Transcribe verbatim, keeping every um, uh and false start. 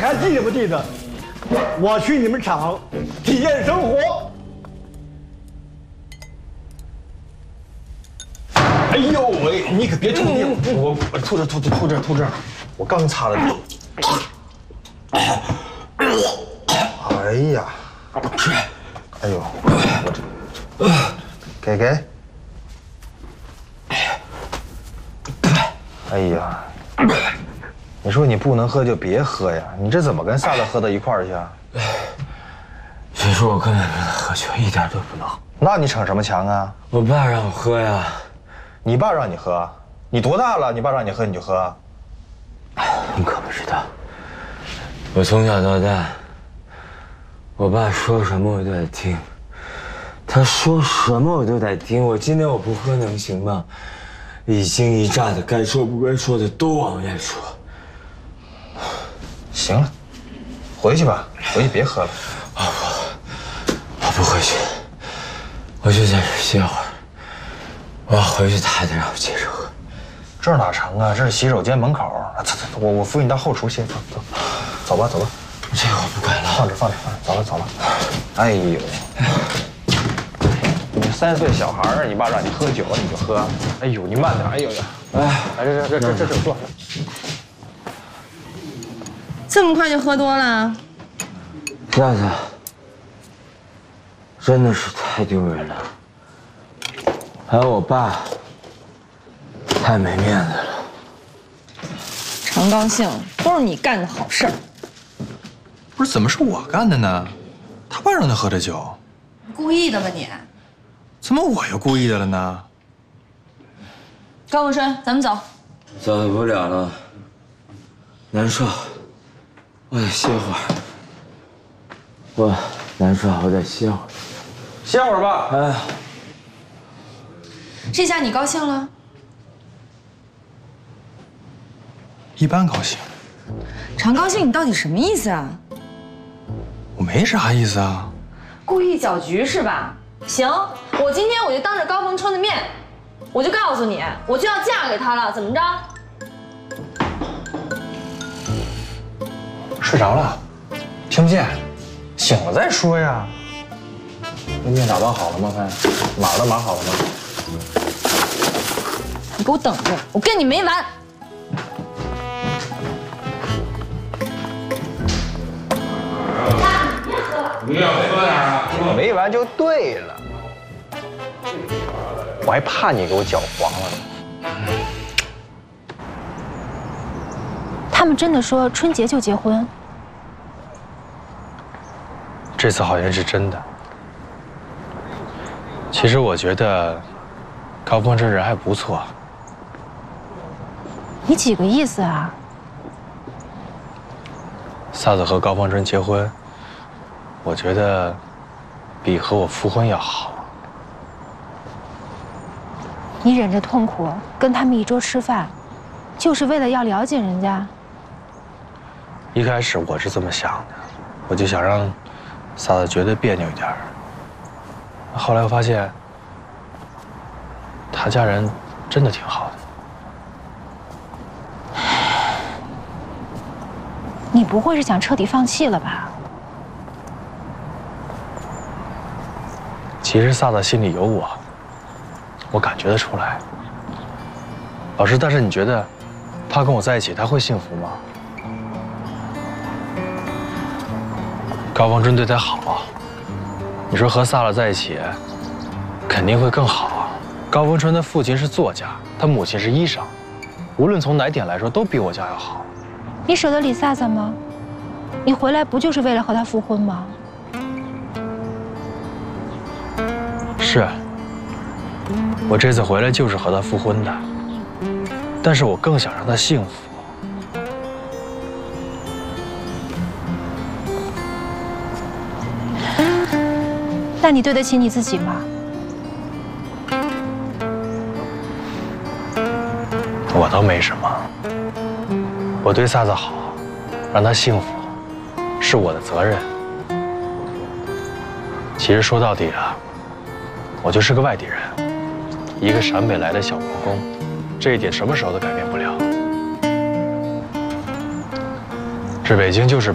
还记得不记得？我去你们厂体验生活。哎呦喂，你可别吐地上！我我吐这吐这吐这吐这，我刚擦了地。哎呀，吃！哎呦，我这给给。哎呀，你说你不能喝就别喝呀，你这怎么跟萨子喝到一块儿去啊？ 谁说我根本不能喝酒，一点都不能。 那你逞什么强啊？ 我爸让我喝呀。 你爸让你喝？你多大了？你爸让你喝你就喝？ 你可不知道，我从小到大，我爸说什么我都得听，他说什么我都得听。我今天我不喝能行吗？一惊一乍的，该说不该说的都往外说。 行了，回去吧，回去别喝了。 我不，我不回去，我就在这歇会儿。我要回去，他得让我接着喝。 这儿哪成啊？这是洗手间门口。走走，我我扶你到后厨去。走走，走吧走吧。 这个我不管了， 放这放这放这，走了走了。哎呦，你三岁小孩儿，你爸让你喝酒你就喝。哎呦，你慢点。哎呦呀，哎，来这这这这这坐。 这么快就喝多了？ 夏子，真的是太丢人了。还有我爸，太没面子了。 常高兴，都是你干的好事儿。 不是，怎么是我干的呢？他爸让他喝的酒， 故意的吧你？ 怎么我又故意的了呢？ 高文生，咱们走。 走不了了，难受，我得歇会儿。我难受，我得歇会儿。 歇会儿吧。 哎。 这下你高兴了？ 一般高兴。 常高兴，你到底什么意思啊？ 我没啥意思啊。 故意搅局是吧？行，我今天我就当着高逢春的面，我就告诉你，我就要嫁给他了，怎么着？ 睡着了，听不见，醒了再说呀。那面打包好了吗？看，码都码好了吗？ 你给我等着，我跟你没完！ 你要喝点啊？ 没完就对了，我还怕你给我搅黄了呢。 他们真的说春节就结婚？ 这次好像是真的。其实我觉得高峰这人还不错。 你几个意思啊？ 萨子和高方春结婚，我觉得比和我复婚要好。 你忍着痛苦跟他们一桌吃饭，就是为了要了解人家？ 一开始我是这么想的，我就想让萨子觉得别扭一点。后来我发现，他家人真的挺好的。 你不会是想彻底放弃了吧？ 其实萨子心里有我，我感觉得出来。老师，但是你觉得他跟我在一起，他会幸福吗？高方春对他好，你说和萨拉在一起，肯定会更好。高峰春的父亲是作家，他母亲是医生，无论从哪点来说，都比我家要好。 你舍得理萨萨吗？你回来不就是为了和他复婚吗？ 是，我这次回来就是和他复婚的，但是我更想让他幸福。 那你对得起你自己吗？ 我倒没什么，我对萨萨好，让她幸福，是我的责任。其实说到底啊，我就是个外地人，一个陕北来的小员工，这一点什么时候都改变不了。这北京就是。